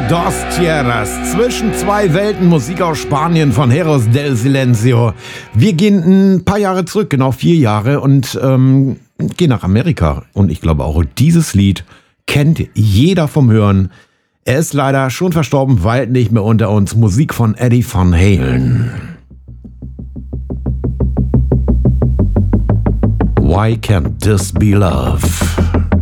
Dos Tierras, zwischen zwei Welten, Musik aus Spanien von Heros del Silencio. Wir gehen ein paar Jahre zurück, genau 4 Jahre, und gehen nach Amerika. Und ich glaube auch, dieses Lied kennt jeder vom Hören. Er ist leider schon verstorben, weit nicht mehr unter uns. Musik von Eddie Van Halen. Why can't this be love?